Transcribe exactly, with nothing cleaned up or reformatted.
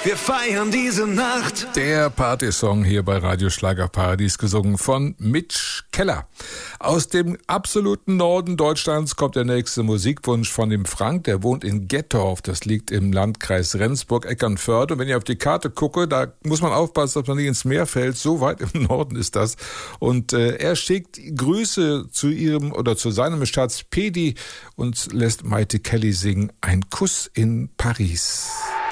Wir feiern diese Nacht. Der Partysong hier bei Radio Schlagerparadies, gesungen von Mitch Keller. Aus dem absoluten Norden Deutschlands kommt der nächste Musikwunsch von dem Frank. Der wohnt in Gettorf. Das liegt im Landkreis Rendsburg-Eckernförde. Und wenn ich auf die Karte gucke, da muss man aufpassen, dass man nicht ins Meer fällt. So weit im Norden ist das. Und äh, er schickt Grüße zu ihrem oder zu seinem Schatz Pedi und lässt Maite Kelly singen Ein Kuss in Paris.